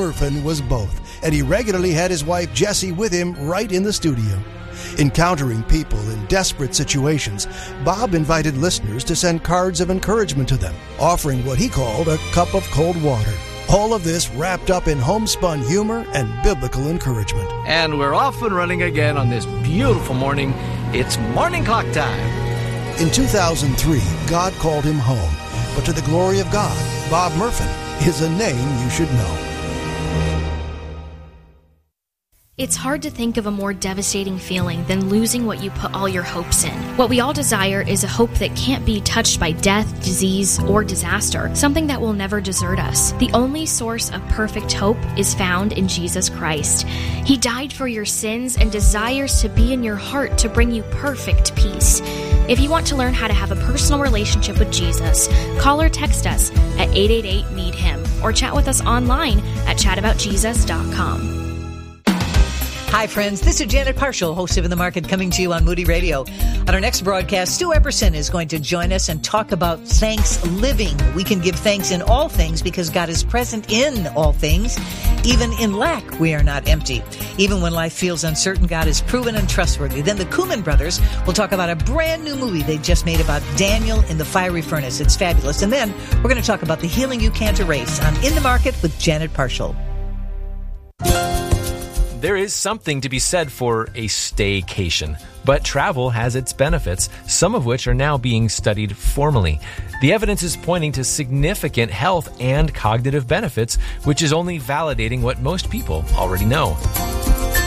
Murphin was both, and he regularly had his wife Jessie with him right in the studio. Encountering people in desperate situations, Bob invited listeners to send cards of encouragement to them, offering what he called a cup of cold water. All of this wrapped up in homespun humor and biblical encouragement. And we're off and running again on this beautiful morning. It's morning clock time. In 2003, God called him home. But to the glory of God, Bob Murphin is a name you should know. It's hard to think of a more devastating feeling than losing what you put all your hopes in. What we all desire is a hope that can't be touched by death, disease, or disaster, something that will never desert us. The only source of perfect hope is found in Jesus Christ. He died for your sins and desires to be in your heart to bring you perfect peace. If you want to learn how to have a personal relationship with Jesus, call or text us at 888-NEED-HIM or chat with us online at chataboutjesus.com. Hi, friends. This is Janet Parshall, host of In the Market, coming to you on Moody Radio. On our next broadcast, Stu Epperson is going to join us and talk about thanks living. We can give thanks in all things because God is present in all things. Even in lack, we are not empty. Even when life feels uncertain, God is proven and trustworthy. Then the Kuhlman brothers will talk about a brand new movie they just made about Daniel in the fiery furnace. It's fabulous. And then we're going to talk about the healing you can't erase on In the Market with Janet Parshall. There is something to be said for a staycation, but travel has its benefits, some of which are now being studied formally. The evidence is pointing to significant health and cognitive benefits, which is only validating what most people already know.